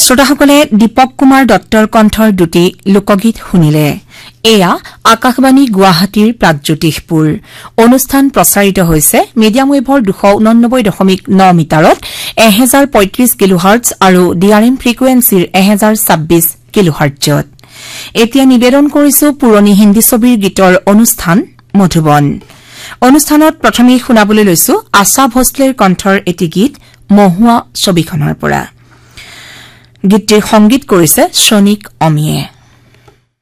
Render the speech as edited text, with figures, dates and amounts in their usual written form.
শ্ৰোতাসকলে দীপক কুমাৰ দত্তৰ কণ্ঠৰ দুটি লোকগীত শুনিলে এয়া আকাশবাণী গুৱাহাটীৰ প্ৰাগজ্যোতিষপুৰ অনুষ্ঠান প্ৰচাৰিত হৈছে মিডিয়াম ৱেভৰ 289.9 মিটাৰত 1035 কিলোহাৰ্টজ আৰু ডিআৰএম ফ্ৰিকুৱেন্সিৰ 1026 কিলোহাৰ্টজত এতিয়া নিবেদন কৰিছো পুৰণি হিন্দী ছবিৰ গীতৰ অনুষ্ঠান মধুবন অনুষ্ঠানত প্ৰথমে শুনাবলৈ লৈছো আশা ভোসলেৰ কণ্ঠৰ এটি গীত মহুৱা ছবিখনৰ পৰা গীতটিৰ সংগীত কৰিছে শ্ৰনিক অমিয়ে